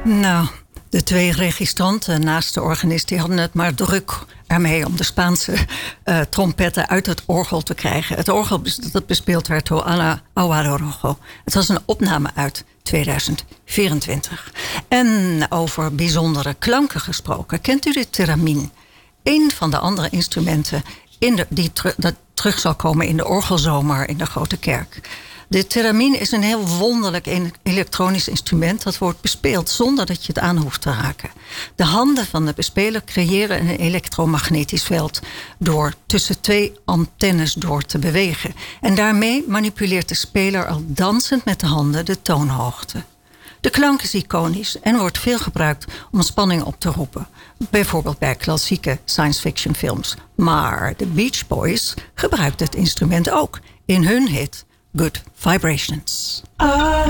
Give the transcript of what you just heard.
Nou, de twee registranten naast de organist, die hadden het maar druk ermee om de Spaanse trompetten uit het orgel te krijgen. Het orgel dat bespeeld werd door Ana Aguado Rojo. Het was een opname uit 2024. En over bijzondere klanken gesproken. Kent u de theremin? Een van de andere instrumenten dat terug zal komen in de orgelzomer in de Grote Kerk. De theremin is een heel wonderlijk elektronisch instrument dat wordt bespeeld zonder dat je het aan hoeft te raken. De handen van de bespeler creëren een elektromagnetisch veld door tussen twee antennes door te bewegen. En daarmee manipuleert de speler al dansend met de handen de toonhoogte. De klank is iconisch en wordt veel gebruikt om spanning op te roepen. Bijvoorbeeld bij klassieke science fiction films. Maar de Beach Boys gebruikt het instrument ook in hun hit Good Vibrations.